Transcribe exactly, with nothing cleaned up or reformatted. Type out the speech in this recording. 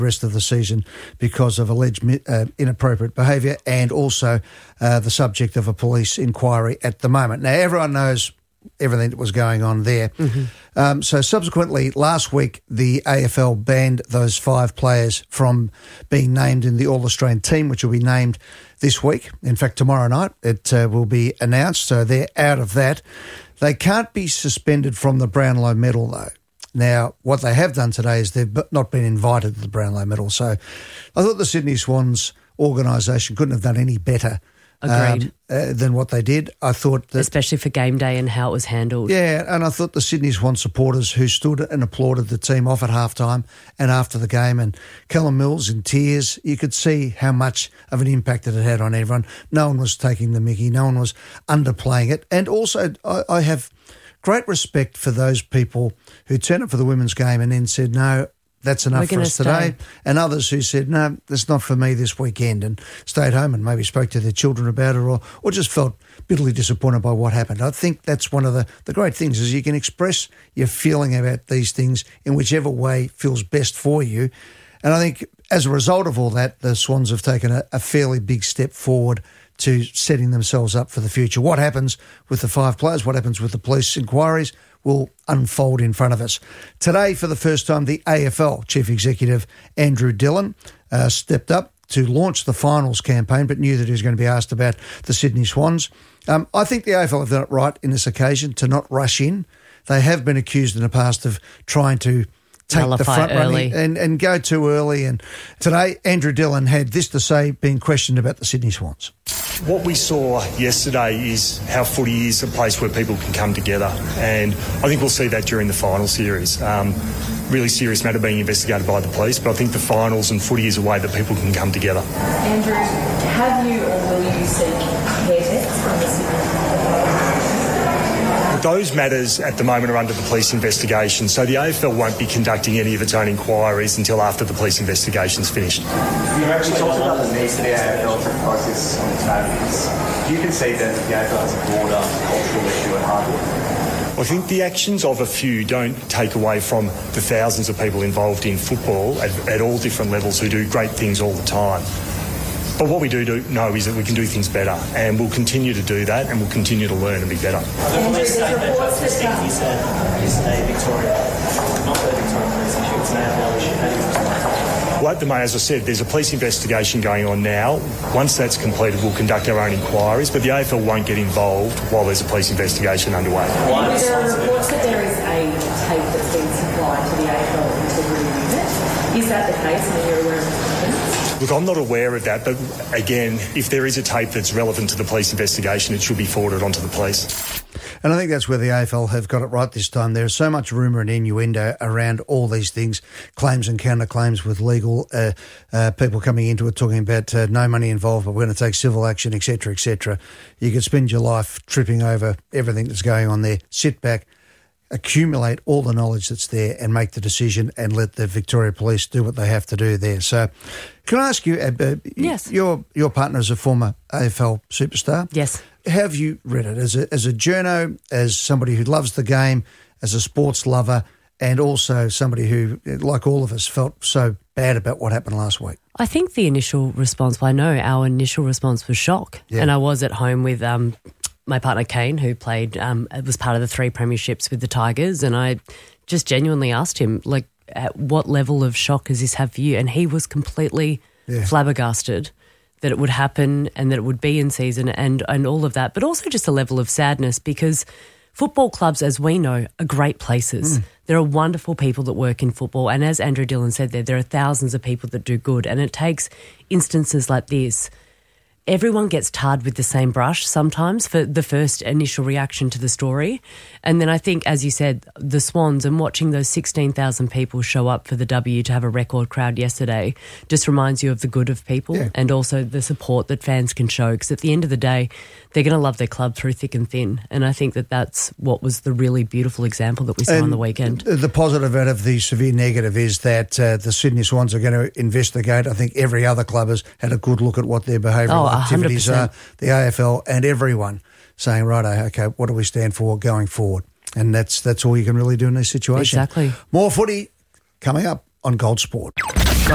the rest of the season because of alleged uh, inappropriate behaviour and also uh, the subject of a police inquiry at the moment. Now, everyone knows everything that was going on there. Mm-hmm. Um, so subsequently, last week, the A F L banned those five players from being named in the All-Australian team, which will be named this week. In fact, tomorrow night it uh, will be announced, so they're out of that. They can't be suspended from the Brownlow medal, though. Now, what they have done today is they've not been invited to the Brownlow medal. So I thought the Sydney Swans organisation couldn't have done any better Agreed. Um, uh, than what they did. I thought that, especially for game day and how it was handled. Yeah, and I thought the Sydney Swans supporters who stood and applauded the team off at halftime and after the game, and Callum Mills in tears, you could see how much of an impact it had had on everyone. No one was taking the mickey, no one was underplaying it. And also, I, I have great respect for those people who turned up for the women's game and then said, no, that's enough for us today. And others who said, no, that's not for me this weekend, and stayed home and maybe spoke to their children about it, or, or just felt bitterly disappointed by what happened. I think that's one of the, the great things is you can express your feeling about these things in whichever way feels best for you. And I think as a result of all that, the Swans have taken a, a fairly big step forward to setting themselves up for the future. What happens with the five players, what happens with the police inquiries will unfold in front of us. Today, for the first time, the A F L Chief Executive Andrew Dillon uh, stepped up to launch the finals campaign, but knew that he was going to be asked about the Sydney Swans. Um, I think the A F L have done it right in this occasion to not rush in. They have been accused in the past of trying to take Nullify the front early. running and, and go too early. And today, Andrew Dillon had this to say, being questioned about the Sydney Swans. What we saw yesterday is how footy is a place where people can come together, and I think we'll see that during the final series. Um, really serious matter being investigated by the police, but I think the finals and footy is a way that people can come together. Andrew, have you or will you seek hair tests from the Sydney? Those matters at the moment are under the police investigation, so the A F L won't be conducting any of its own inquiries until after the police investigation's finished. You actually talked about the need for the A F L to focus on its values. Do you concede that the A F L has a broader cultural issue at heart? I think the actions of a few don't take away from the thousands of people involved in football at, at all different levels who do great things all the time. But what we do, do know is that we can do things better, and we'll continue to do that, and we'll continue to learn and be better. Andrew, there's reports that he said yesterday, Victoria, not the Victoria police issue, it's an A F L issue. How do you respond to that? Well, at the moment, as I said, there's a police investigation going on now. Once that's completed, we'll conduct our own inquiries, but the A F L won't get involved while there's a police investigation underway. Why there are reports that there is a tape that's been supplied to the A F L integrity unit. Is that the case, and you're aware of it? Look, I'm not aware of that, but again, if there is a tape that's relevant to the police investigation, it should be forwarded onto the police. And I think that's where the A F L have got it right this time. There's so much rumour and innuendo around all these things, claims and counterclaims with legal uh, uh, people coming into it, talking about uh, no money involved, but we're going to take civil action, et cetera, et cetera. You could spend your life tripping over everything that's going on there. Sit back, accumulate all the knowledge that's there and make the decision and let the Victoria Police do what they have to do there. So can I ask you, uh, yes. your your partner is a former A F L superstar. Yes. Have you read it as a, as a journo, as somebody who loves the game, as a sports lover, and also somebody who, like all of us, felt so bad about what happened last week? I think the initial response, well, I know our initial response was shock. Yeah. And I was at home with um, my partner Kane, who played, um, was part of the three premierships with the Tigers, and I just genuinely asked him, like, at what level of shock does this have for you? And he was completely yeah. flabbergasted that it would happen and that it would be in season and, and all of that, but also just a level of sadness because football clubs, as we know, are great places. Mm. There are wonderful people that work in football, and as Andrew Dillon said there, there are thousands of people that do good, and it takes instances like this. Everyone gets tarred with the same brush sometimes for the first initial reaction to the story. And then I think, as you said, the Swans and watching those sixteen thousand people show up for the W to have a record crowd yesterday just reminds you of the good of people yeah. and also the support that fans can show, because at the end of the day, they're going to love their club through thick and thin. And I think that that's what was the really beautiful example that we saw and on the weekend. The positive out of the severe negative is that uh, the Sydney Swans are going to investigate. I think every other club has had a good look at what their behavioural Oh, activities are. The A F L and everyone saying, right, okay, what do we stand for going forward? And that's that's all you can really do in this situation. Exactly. More footy coming up on Gold Sport.